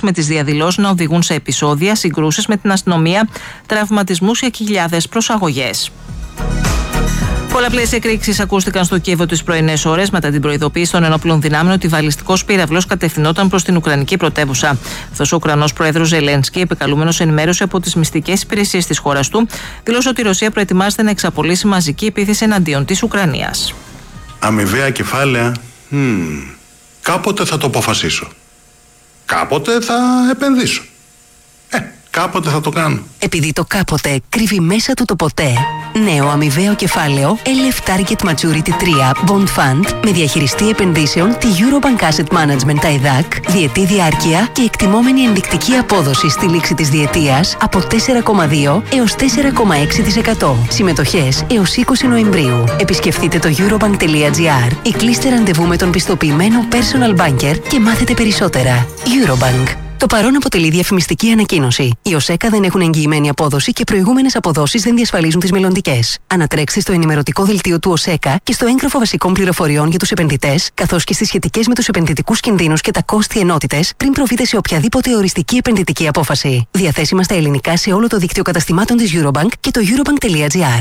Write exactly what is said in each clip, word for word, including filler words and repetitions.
με τις διαδηλώσεις να οδηγούν σε επεισόδια, συγκρούσεις με την αστυνομία, τραυματισμούς και χιλιάδες προσαγωγές. Πολλαπλές εκρήξεις ακούστηκαν στο Κίεβο τις πρωινές ώρες μετά την προειδοποίηση των ενόπλων δυνάμεων ότι βαλιστικός πύραυλος κατευθυνόταν προς την Ουκρανική πρωτεύουσα. Αυτός ο Ουκρανός πρόεδρος Ζελένσκι, επικαλούμενος ενημέρωση από τις μυστικές υπηρεσίες της χώρας του, δήλωσε ότι η Ρωσία προετοιμάζεται να εξαπολύσει μαζική επίθεση εναντίον της Ουκρανίας. Αμοιβαία κεφάλαια. Hmm. Κάποτε θα το αποφασίσω. Κάποτε θα επενδύσω. Ε, κάποτε θα το κάνω. Επειδή το κάποτε κρύβει μέσα του το ποτέ. Νέο αμοιβαίο κεφάλαιο ελ εφ Target Maturity τρία Bond Fund με διαχειριστή επενδύσεων τη Eurobank Asset Management τα ΕΔΑΚ, διετή διάρκεια και εκτιμόμενη ενδεικτική απόδοση στη λήξη της διετίας από τέσσερα κόμμα δύο έως τέσσερα κόμμα έξι τοις εκατό. Συμμετοχές έως είκοσι Νοεμβρίου. Επισκεφτείτε το eurobank τελεία gr ή κλείστε ραντεβού με τον πιστοποιημένο personal banker και μάθετε περισσότερα. Eurobank. Το παρόν αποτελεί διαφημιστική ανακοίνωση. Οι ΟΣΕΚΑ δεν έχουν εγγυημένη απόδοση και προηγούμενες αποδόσεις δεν διασφαλίζουν τις μελλοντικές. Ανατρέξτε στο ενημερωτικό δελτίο του ΟΣΕΚΑ και στο έγγραφο βασικών πληροφοριών για τους επενδυτές, καθώς και στις σχετικές με τους επενδυτικούς κινδύνους και τα κόστη ενότητες, πριν προβείτε σε οποιαδήποτε οριστική επενδυτική απόφαση. Διαθέσιμα στα ελληνικά σε όλο το δίκτυο καταστημάτων της Eurobank και το eurobank τελεία gr.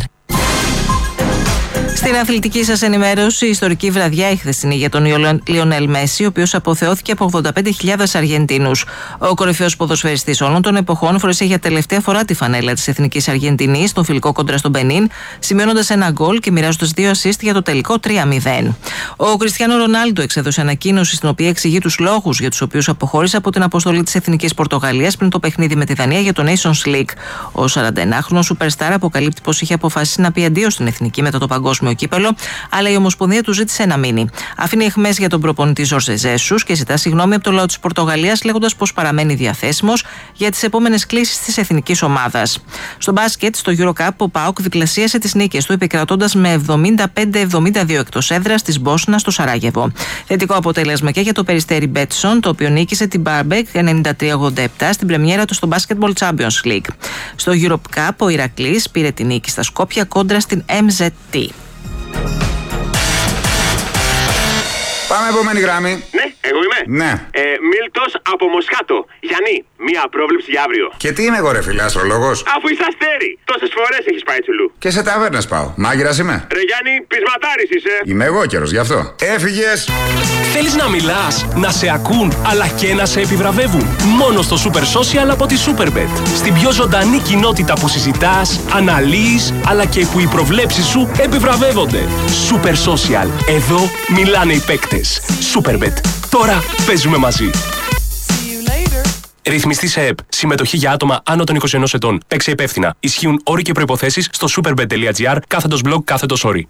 Στην αθλητική σας ενημέρωση, η ιστορική βραδιά η χθεσινή για τον Λιονέλ Μέση, ο οποίος αποθεώθηκε από ογδόντα πέντε χιλιάδες Αργεντίνους. Ο κορυφαίος ποδοσφαιριστής όλων των εποχών φορέσε για τελευταία φορά τη φανέλα της Εθνικής Αργεντινής στον φιλικό κόντρα στον Μπενίν, σημειώνοντας ένα γκολ και μοιράζοντας δύο ασίστ για το τελικό τρία μηδέν. Ο Κριστιάνο Ρονάλντο εξέδωσε ανακοίνωση στην οποία εξηγεί τους λόγους για τους οποίους αποχώρησε από την αποστολή της Εθνικής Πορτογαλίας πριν το παιχνίδι με τη Δανία για το Nations League. Ο σαρανταενάχρονος Superstar αποκαλύπτει πως είχε αποφασίσει να πει αντίο στην Εθνική μετά το παγκόσμιο κύπελο, αλλά η Ομοσπονδία του ζήτησε να μείνει. Αφήνει αιχμές για τον προπονητή Ζορζε Ζέσους και ζητά συγγνώμη από το λαό της Πορτογαλίας, λέγοντας πως παραμένει διαθέσιμος για τις επόμενες κλήσεις της εθνικής ομάδας. Στο μπάσκετ, στο EuroCup, ο ΠΑΟΚ διπλασίασε τις νίκες του, επικρατώντας με εβδομήντα πέντε εβδομήντα δύο εκτός έδρας της Μπόσνα στο Σαράγεβο. Θετικό αποτέλεσμα και για το Περιστέρι Μπέτσον, το οποίο νίκησε την Μπάρμπεκ ενενήντα τρία ογδόντα επτά στην πρεμιέρα του στο Basketball Champions League. Στο EuroCup, ο Ηρακλής πήρε τη νίκη στα Σκόπια κόντρα στην εμ ζετ τι. Πάμε επόμενη γραμμή. Ναι, εγώ είμαι. Ναι. Ε, Μίλτος από Μοσχάτο. Γιάννη, μία πρόβλεψη για αύριο. Και τι είμαι εγώ, ρε φίλε, αστρολόγος? Αφού είσαι αστέρι, τόσες φορές έχεις πάει τσουλού. Και σε ταβέρνες πάω. Μάγειρας είμαι. Ρε Γιάννη, πεισματάρης είσαι. Είμαι εγώ καιρος, γι' αυτό. Έφυγες. Θέλεις να μιλάς, να σε ακούν, αλλά και να σε επιβραβεύουν? Μόνο στο Super Social από τη Superbet. Στην πιο ζωντανή κοινότητα που συζητάς, αναλύεις, αλλά και που οι προβλέψεις σου επιβραβεύονται. Super Social. Εδώ μιλάνε οι παίκτες. Superbet. Τώρα παίζουμε μαζί. Ρυθμιστή σε ΕΠ. Συμμετοχή για άτομα άνω των είκοσι ενός ετών. Παίξε υπεύθυνα. Ισχύουν όροι και προϋποθέσεις στο superbet τελεία gr κάθετος blog κάθετος όροι.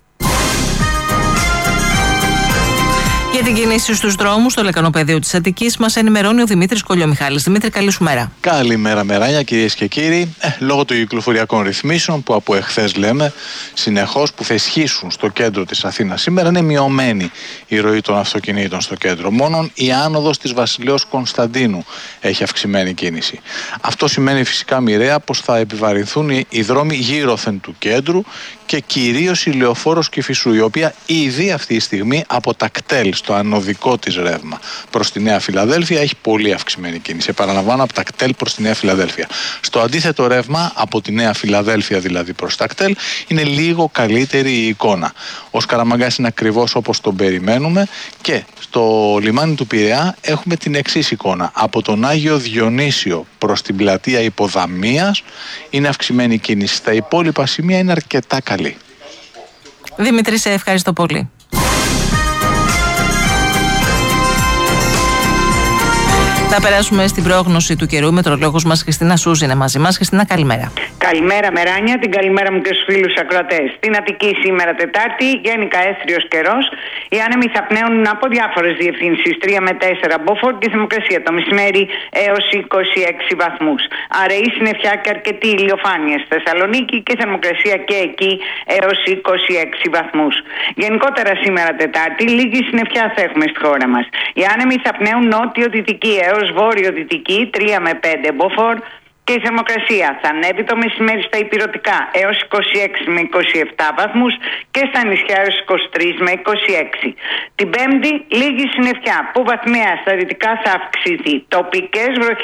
Για την κίνηση στους δρόμους στο λεκανοπεδίο της Αττικής μας ενημερώνει ο Δημήτρης Κολιομιχάλης. Δημήτρη, καλή σου μέρα. Καλημέρα, μεράνια, κυρίες και κύριοι. Ε, λόγω των κυκλοφοριακών ρυθμίσεων που από εχθές λέμε συνεχώς που θα ισχύσουν στο κέντρο της Αθήνας σήμερα, είναι μειωμένη η ροή των αυτοκινήτων στο κέντρο. Μόνον η άνοδος της Βασιλέως Κωνσταντίνου έχει αυξημένη κίνηση. Αυτό σημαίνει φυσικά μοιραία πως θα επιβαρυνθούν οι, οι δρόμοι γύρωθεν του κέντρου και κυρίως η Λεωφόρος Κηφισού, η οποία ήδη αυτή τη στιγμή από τα κτέλ στο ανωδικό της ρεύμα προς τη Νέα Φιλαδέλφια έχει πολύ αυξημένη κίνηση. Επαναλαμβάνω, από τα κτέλ προς τη Νέα Φιλαδέλφια. Στο αντίθετο ρεύμα, από τη Νέα Φιλαδέλφια δηλαδή προς τα κτέλ, είναι λίγο καλύτερη η εικόνα. Ο Σκαραμαγκάς είναι ακριβώς όπως τον περιμένουμε και στο λιμάνι του Πειραιά έχουμε την εξής εικόνα. Από τον Άγιο Διονύσιο προς την πλατεία Υποδαμίας είναι αυξημένη κίνηση. Στα υπόλοιπα σημεία είναι αρκετά καλή. Δημήτρη, σε ευχαριστώ πολύ. Θα περάσουμε στην πρόγνωση του καιρού. Η μετρολόγος μας Χριστίνα Σούζη είναι μαζί μας. Χριστίνα, καλημέρα. Καλημέρα, Μεράνια. Την καλημέρα μου και στους φίλους ακροατές. Στην Αττική σήμερα Τετάρτη, γενικά έθριος καιρός. Οι άνεμοι θα πνέουν από διάφορες διευθύνσεις, τρία με τέσσερα Beaufort και θερμοκρασία το μεσημέρι έως είκοσι έξι βαθμούς. Αραιή συννεφιά και αρκετή ηλιοφάνεια στη Θεσσαλονίκη και θερμοκρασία και εκεί έως είκοσι έξι βαθμούς. Γενικότερα σήμερα Τετάρτη, λίγη συννεφιά θα έχουμε στη χώρα μας. Οι άνεμοι θα πνέουν νότιο-δυτική έως βόρειο-δυτική, τρία με πέντε Beaufort. Και η θερμοκρασία θα ανέβει το μεσημέρι στα ηπειρωτικά έως είκοσι έξι με είκοσι επτά βαθμούς και στα νησιά έως είκοσι τρία με είκοσι έξι. Την Πέμπτη λίγη συννεφιά που βαθμιαία στα δυτικά θα αυξηθεί. Τοπικές βροχές